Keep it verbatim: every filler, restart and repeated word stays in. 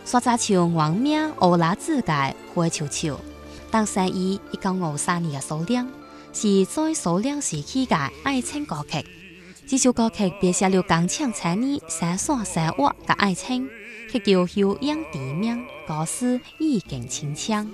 所在像王名欧拉之界花球球，当生意一九五三年嘅数量，是在数量时期嘅爱情歌曲。这首歌曲编写了钢枪才女闪闪闪活嘅爱情，佢叫休养地命，歌词意境清腔。